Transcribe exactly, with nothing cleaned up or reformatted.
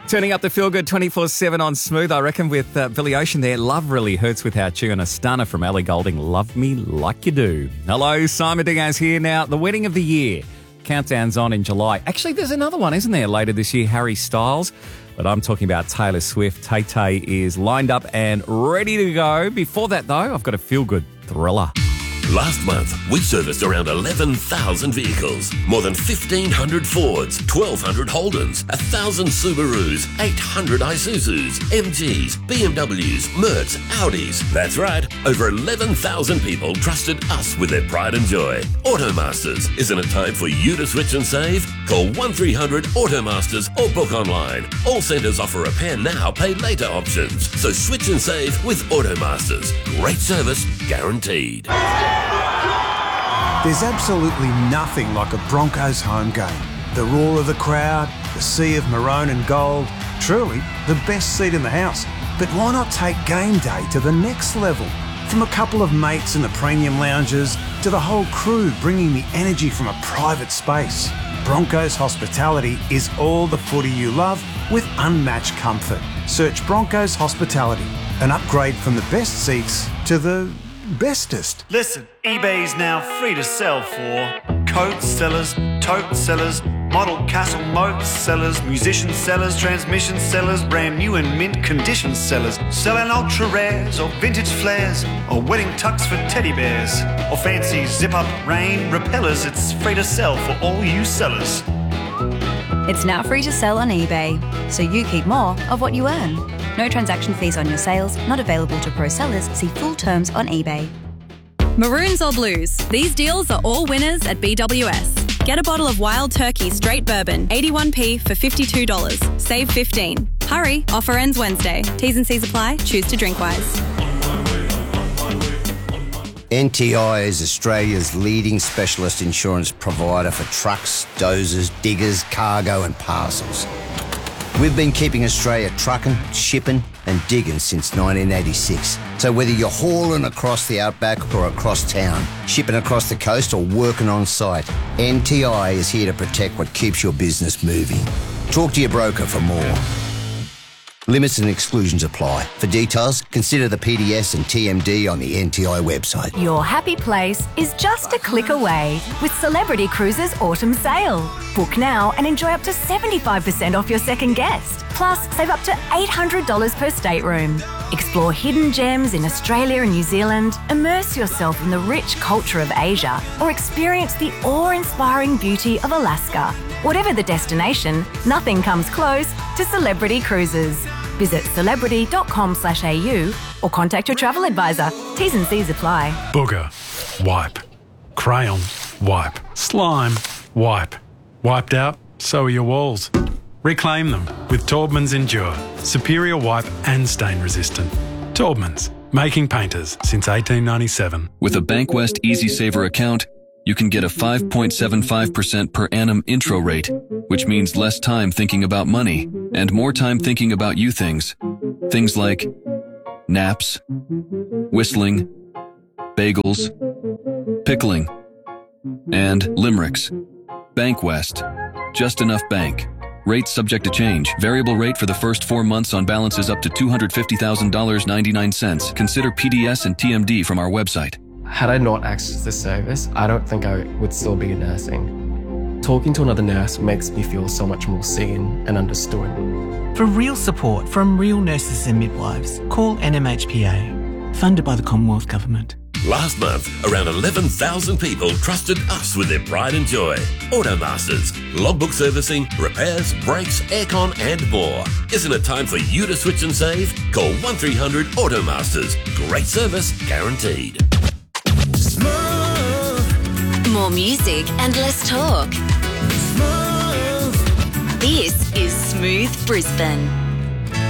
Turning up the Feel Good twenty-four seven on Smooth, I reckon, with uh, Billy Ocean there. Love Really Hurts Without You, and a stunner from Ellie Goulding, Love Me Like You Do. Hello, Simon Dingo's here now. The wedding of the year. Countdown's on in July. Actually, there's another one, isn't there, later this year, Harry Styles. But I'm talking about Taylor Swift. Tay-Tay is lined up and ready to go. Before that, though, I've got a Feel Good thriller. Last month, we serviced around eleven thousand vehicles, more than fifteen hundred Fords, twelve hundred Holdens, one thousand Subarus, eight hundred Isuzus, M Gs, B M Ws, Mercs, Audis. That's right, over eleven thousand people trusted us with their pride and joy. Automasters, isn't it time for you to switch and save? Call one three hundred Automasters or book online. All centres offer repair now, pay later options. So switch and save with Automasters. Great service, guaranteed. There's absolutely nothing like a Broncos home game. The roar of the crowd, the sea of maroon and gold, truly the best seat in the house. But why not take game day to the next level? From a couple of mates in the premium lounges to the whole crew bringing the energy from a private space. Broncos Hospitality is all the footy you love with unmatched comfort. Search Broncos Hospitality, an upgrade from the best seats to the bestest. Listen, eBay's now free to sell for coat sellers, tote sellers, model castle moat sellers, musician sellers, transmission sellers, brand new and mint condition sellers, selling ultra rares or vintage flares or wedding tux for teddy bears or fancy zip-up rain repellers. It's free to sell for all you sellers. It's now free to sell on eBay, so you keep more of what you earn. No transaction fees on your sales, not available to pro sellers. See full terms on eBay. Maroons or blues? These deals are all winners at B W S. Get a bottle of Wild Turkey Straight Bourbon, eighty-one p for fifty-two dollars. Save fifteen dollars. Hurry, offer ends Wednesday. T's and C's apply. Choose to drink wise. N T I is Australia's leading specialist insurance provider for trucks, dozers, diggers, cargo and parcels. We've been keeping Australia trucking, shipping and digging since nineteen eighty-six. So whether you're hauling across the outback or across town, shipping across the coast or working on site, N T I is here to protect what keeps your business moving. Talk to your broker for more. Limits and exclusions apply. For details, consider the P D S and T M D on the N T I website. Your happy place is just a click away with Celebrity Cruises Autumn Sale. Book now and enjoy up to seventy-five percent off your second guest. Plus, save up to eight hundred dollars per stateroom. Explore hidden gems in Australia and New Zealand, immerse yourself in the rich culture of Asia, or experience the awe-inspiring beauty of Alaska. Whatever the destination, nothing comes close to Celebrity Cruises. Visit celebrity.com slash AU or contact your travel advisor. T's and C's apply. Booger, wipe. Crayon, wipe. Slime, wipe. Wiped out, so are your walls. Reclaim them with Taubman's Endure. Superior wipe and stain resistant. Taubman's, making painters since eighteen ninety-seven. With a Bankwest EasySaver account, you can get a five point seven five percent per annum intro rate, which means less time thinking about money and more time thinking about you things. Things like naps, whistling, bagels, pickling, and limericks. Bankwest. Just enough bank. Rate subject to change. Variable rate for the first four months on balances up to two hundred fifty thousand dollars and ninety-nine cents. Consider P D S and T M D from our website. Had I not accessed this service, I don't think I would still be nursing. Talking to another nurse makes me feel so much more seen and understood. For real support from real nurses and midwives, call N M H P A, funded by the Commonwealth Government. Last month, around eleven thousand people trusted us with their pride and joy. Automasters, logbook servicing, repairs, brakes, aircon and more. Isn't it time for you to switch and save? Call one three hundred Automasters. Great service, guaranteed. Smooth. More music and less talk. Smooth. This is Smooth Brisbane.